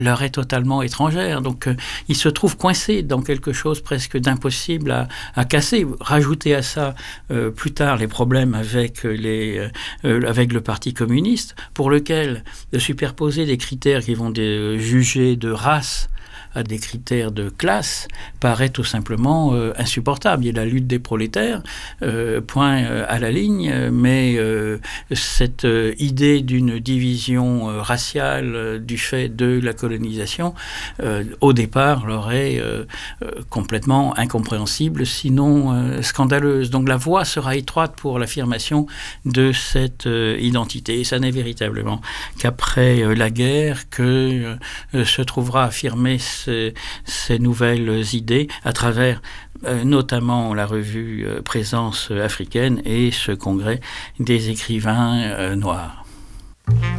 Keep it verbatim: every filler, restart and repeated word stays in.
leur est totalement étrangère. Donc, euh, ils se trouvent coincés dans quelque chose presque d'impossible à, à casser. Rajoutez à ça euh, plus tard les problèmes avec, les, euh, avec le Parti communiste, pour lequel de superposer des critères qui vont de, juger de race à des critères de classe paraît tout simplement euh, insupportable. Il y a la lutte des prolétaires, euh, point euh, à la ligne, mais euh, cette euh, idée d'une division euh, raciale euh, du fait de la colonisation, euh, au départ, leur est euh, euh, complètement incompréhensible, sinon euh, scandaleuse. Donc la voie sera étroite pour l'affirmation de cette euh, identité. Et ça n'est véritablement qu'après euh, la guerre que euh, se trouvera affirmée Ces, ces nouvelles idées à travers euh, notamment la revue euh, Présence africaine et ce congrès des écrivains euh, noirs.